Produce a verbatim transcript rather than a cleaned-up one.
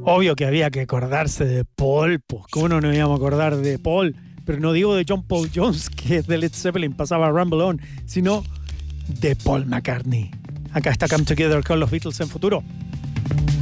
Obvio que había que acordarse de Paul, pues, ¿cómo no nos íbamos a acordar de Paul? Pero no digo de John Paul Jones, que es de Led Zeppelin, pasaba Rumble On, sino de Paul McCartney. Acá está Come Together con los Beatles en futuro.